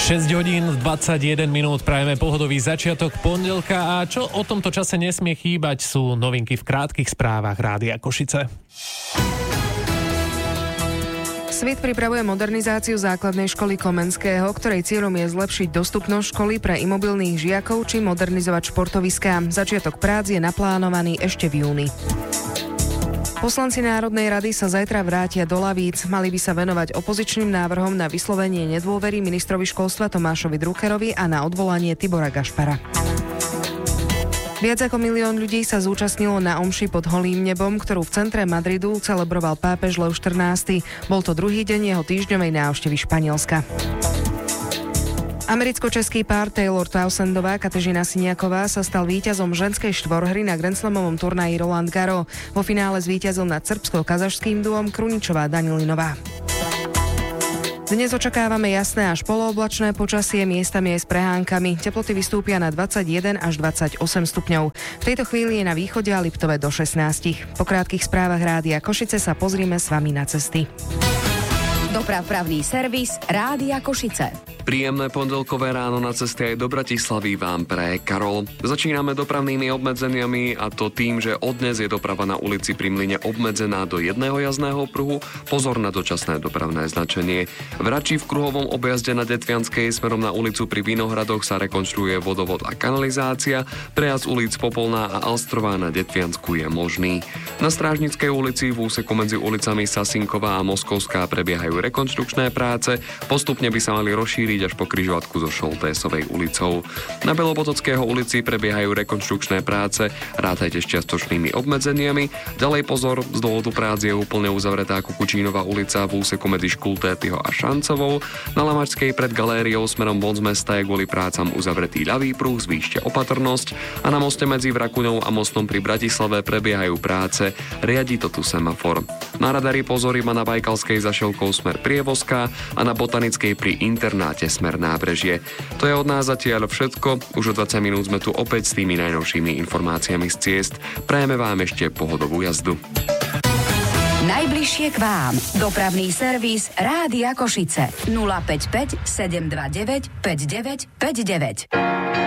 6 hodín 21 minút, prajeme pohodový začiatok pondelka a čo o tomto čase nesmie chýbať sú novinky v krátkych správach Rádia Košice. Svit pripravuje modernizáciu základnej školy Komenského, ktorej cieľom je zlepšiť dostupnosť školy pre imobilných žiakov či modernizovať športoviská. Začiatok prác je naplánovaný ešte v júni. Poslanci Národnej rady sa zajtra vrátia do lavíc. Mali by sa venovať opozičným návrhom na vyslovenie nedôvery ministrovi školstva Tomášovi Druckerovi a na odvolanie Tibora Gašpara. Viac ako 1 000 000 ľudí sa zúčastnilo na omši pod holým nebom, ktorú v centre Madridu celebroval pápež Lev XIV. Bol to druhý deň jeho týždňovej návštevy Španielska. Americko-český pár Taylor Townsendová a Katežina Siniaková sa stal víťazom ženskej štvorhry na grandslamovom turnaji Roland Garros. Vo finále zvíťazil nad srbsko-kazašským duom Kruničová Danilinová. Dnes očakávame jasné až polooblačné počasie, miestami aj s prehánkami. Teploty vystúpia na 21 až 28 stupňov. V tejto chvíli je na východe a Liptove do 16. Po krátkych správach Rádia Košice sa pozrime s vami na cesty. Dopravný servis Rádia Košice. Príjemné pondelkové ráno na ceste aj do Bratislavy vám praje Karol. Začíname dopravnými obmedzeniami a to tým, že od dnes je doprava na ulici Pri Mlyne obmedzená do jedného jazdného pruhu. Pozor na dočasné dopravné značenie. V Rači v kruhovom objazde na Detvianskej smerom na ulicu Pri Vinohradoch sa rekonštruuje vodovod a kanalizácia. Prejazd ulic Popolná a Alstrová na Detviansku je možný. Na Strážnickej ulici v úseku medzi ulicami Sasinková a Moskovská prebiehajú rekonštrukčné práce. Postupne by sa mali rozšíriť až po križovatku so Šoltésovej ulicou. Na Belopotockého ulici prebiehajú rekonštrukčné práce, rátajte s čiastočnými obmedzeniami. Ďalej pozor, z dôvodu prác je úplne uzavretá Kukučínova ulica v úseku medzi Škultétyho a Šancovou. Na Lamačskej pred galériou smerom von z mesta je kvôli prácam uzavretý ľavý pruh, zvýšte opatrnosť a na moste medzi Vrakuňou a mostom pri Bratislave prebiehajú práce, riadi to tu semafor. Na radari pozor iba na Bajkalskej za Šelkou smer Prievozka a na Botanickej pri internáte smer Nábrežie. To je od nás zatiaľ všetko. Už o 20 minút sme tu opäť s tými najnovšími informáciami z ciest. Prajeme vám ešte pohodovú jazdu. Najbližšie k vám. Dopravný servis Rádia Košice. 055 729 5959.